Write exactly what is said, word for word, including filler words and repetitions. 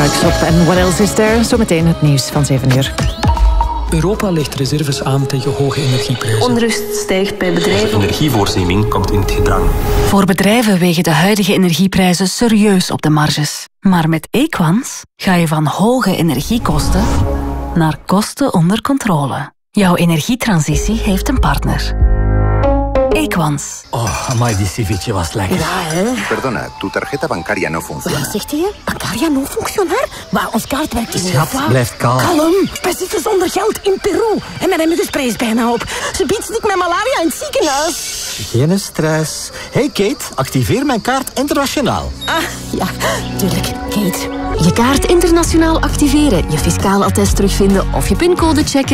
Strikes op en what else is there? Zometeen het nieuws van zeven uur. Europa legt reserves aan tegen hoge energieprijzen. Onrust stijgt bij bedrijven. De energievoorziening komt in het gedrang. Voor bedrijven wegen de huidige energieprijzen serieus op de marges. Maar met Equans ga je van hoge energiekosten naar kosten onder controle. Jouw energietransitie heeft een partner. Equans. Oh, amai, die ceviche was lekker. Ja, hè? Perdona, tu tarjeta bancaria no funciona. Wat zegt hij? Bancaria no functionar? Maar ons kaart werkt in Schat, blijf kalm. Kalm. Wij zitten zonder geld in Peru. En mijn muggenspray is bijna op. Ze biedt ik met malaria in het ziekenhuis. Geen stress. Hey Kate, activeer mijn kaart internationaal. Ah, ja, tuurlijk. Kate. Je kaart internationaal activeren, je fiscaal attest terugvinden of je pincode checken.